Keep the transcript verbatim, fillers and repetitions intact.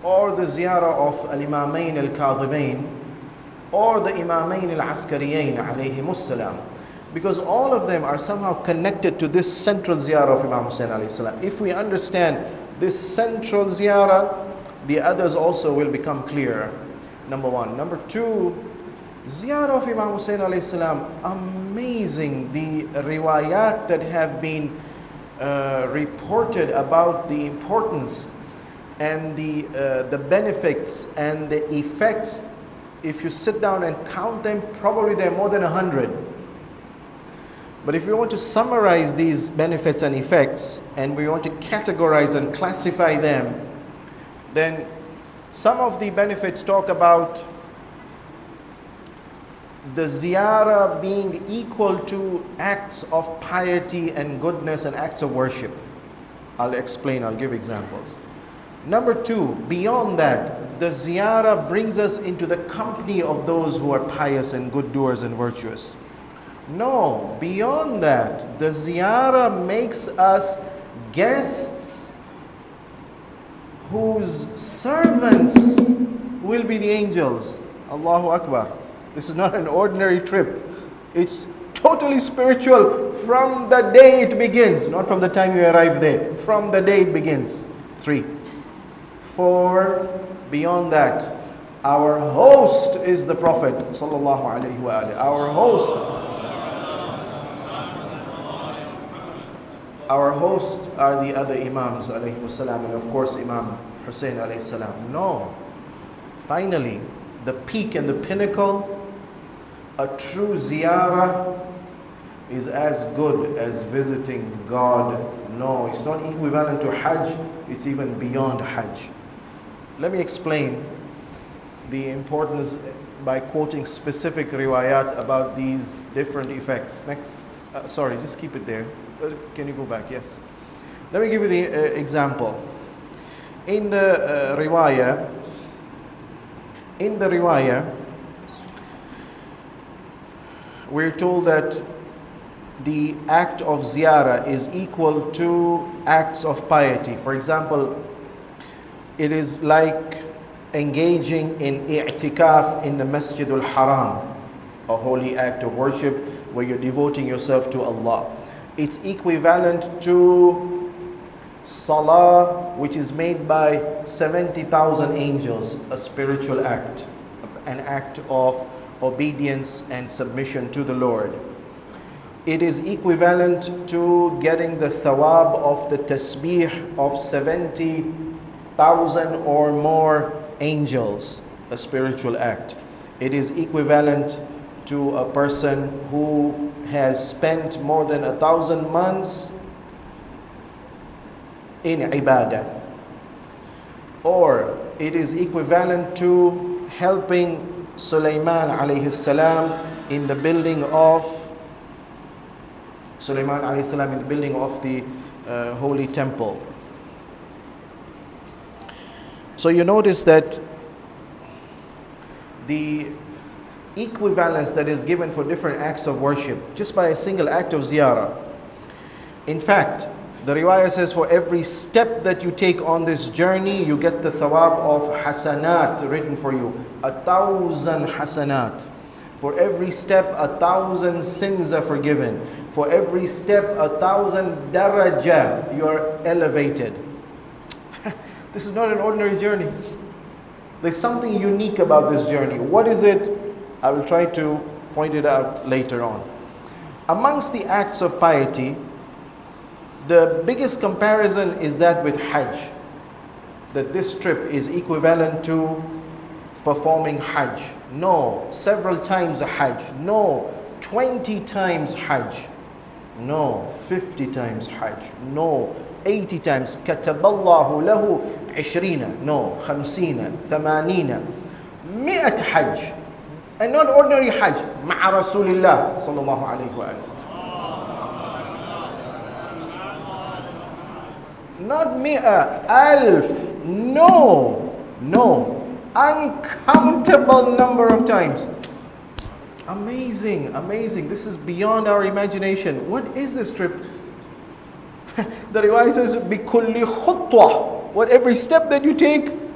or the ziyarah of Al-Imamain Al-Kadhibain, or the Imamain Al-Askariyain alayhimus salam, because all of them are somehow connected to this central ziyarah of Imam Hussein alayhi salam. If we understand this central ziyarah, the others also will become clearer. Number one. Number two, ziyarah of Imam Hussein alayhi salam, amazing the riwayat that have been uh, reported about the importance and the, uh, the benefits and the effects. If you sit down and count them, probably there are more than a hundred. But if we want to summarize these benefits and effects, and we want to categorize and classify them, then some of the benefits talk about the ziyarah being equal to acts of piety and goodness and acts of worship. I'll explain, I'll give examples. Number two, beyond that, the ziyarah brings us into the company of those who are pious and good doers and virtuous. No, beyond that, the ziyarah makes us guests whose servants will be the angels. Allahu Akbar. This is not an ordinary trip. It's totally spiritual from the day it begins, not from the time you arrive there, from the day it begins. Three. Four, beyond that, our host is the Prophet sallallahu alaihi wasallam. Our host, our host are the other Imams alayhi wasallam, and of course Imam Hussein alayhi salam. No. Finally, the peak and the pinnacle, a true ziyarah is as good as visiting God. No, it's not equivalent to Hajj, it's even beyond Hajj. Let me explain the importance by quoting specific riwayat about these different effects. Next, uh, sorry, just keep it there. Uh, can you go back? Yes. Let me give you the uh, example. In the uh, riwayah, in the riwayah, we're told that the act of ziyarah is equal to acts of piety. For example, it is like engaging in i'tikaf in the Masjid al-Haram, a holy act of worship where you're devoting yourself to Allah. It's equivalent to salah, which is made by seventy thousand angels, a spiritual act, an act of obedience and submission to the Lord. It is equivalent to getting the thawab of the tasbih of seventy thousand or more angels, a spiritual act. It is equivalent to a person who has spent more than a thousand months in ibadah. Or it is equivalent to helping Sulaiman alayhi salam in the building of Sulaiman alayhi salam in the building of the uh, holy temple. So you notice that the equivalence that is given for different acts of worship just by a single act of ziyarah. In fact, the riwayah says for every step that you take on this journey, you get the thawab of hasanat written for you. A thousand hasanat. For every step, a thousand sins are forgiven. For every step, a thousand darajah, you are elevated. This is not an ordinary journey. There's something unique about this journey. What is it? I will try to point it out later on. Amongst the acts of piety, the biggest comparison is that with Hajj. That this trip is equivalent to performing Hajj. No, several times a Hajj. No, twenty times Hajj. No, fifty times Hajj. No, eighty times. كتب الله له عشرين. No, خمسين, ثمانين, مئة Hajj. And not ordinary Hajj. مع رسول الله صلى الله عليه وآله. Not mi'a, alf. No, no. Uncountable number of times. Amazing, amazing. This is beyond our imagination. What is this trip? The riwayah says, بِكُلِّ خُطْوَةٍ. What every step that you take,